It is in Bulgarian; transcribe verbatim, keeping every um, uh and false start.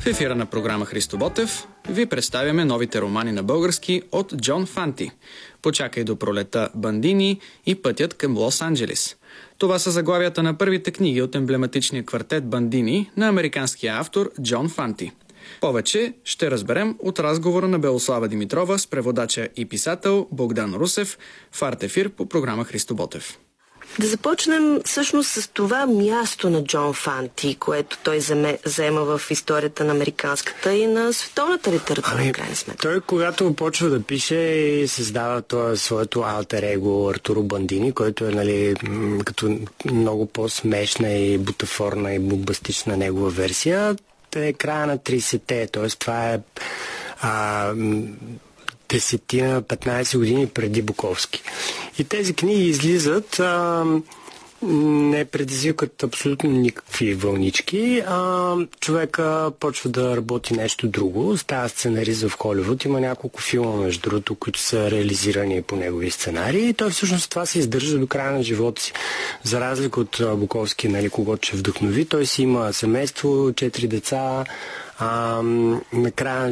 В ефира на програма Христо Ботев ви представяме новите романи на български от Джон Фанти. Почакай до пролета, Бандини и Пътят към Лос-Анджелис. Това са заглавията на първите книги от емблематичния квартет Бандини на американския автор Джон Фанти. Повече ще разберем от разговора на Белослава Димитрова с преводача и писател Богдан Русев в Арт-ефир по програма Христо Ботев. Да започнем всъщност с това място на Джон Фанти, което той заема в историята на американската и на световната литература, ами, в крайна сметка. Той, когато почва да пише и създава това своето алтер его Артуро Бандини, който е, нали, като много по-смешна и бутафорна и бомбастична негова версия, е края на тридесетте, т.е. това е а, десетина, петнайсет години преди Буковски. И тези книги излизат, а, не предизвикат абсолютно никакви вълнички, а човека почва да работи нещо друго, става сценарист в Холивуд, има няколко филма, между другото, които са реализирани по негови сценарии, и той всъщност това се издържа до края на живота си. За разлика от Буковски, нали, когото ще вдъхнови, той си има семейство, четири деца, а, на края